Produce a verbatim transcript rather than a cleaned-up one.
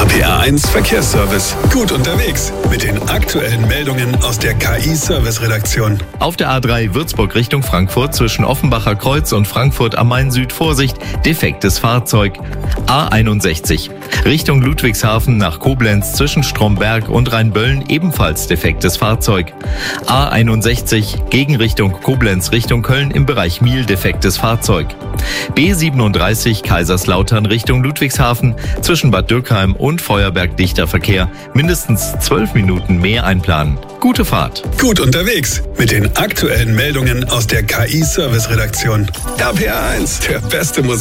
R P R eins Verkehrsservice. Gut unterwegs mit den aktuellen Meldungen aus der K I-Service-Redaktion. Auf der A drei Würzburg Richtung Frankfurt zwischen Offenbacher Kreuz und Frankfurt am Main Süd Vorsicht, defektes Fahrzeug. A einundsechzig Richtung Ludwigshafen nach Koblenz zwischen Stromberg und Rheinböllen ebenfalls defektes Fahrzeug. A einundsechzig Gegenrichtung Koblenz Richtung Köln im Bereich Miel defektes Fahrzeug. B siebenunddreißig Kaiserslautern Richtung Ludwigshafen zwischen Bad Dürkheim und Feuerberg dichter Verkehr. Mindestens zwölf Minuten mehr einplanen. Gute Fahrt. Gut unterwegs mit den aktuellen Meldungen aus der K I-Service-Redaktion. R P R eins, der beste Musik.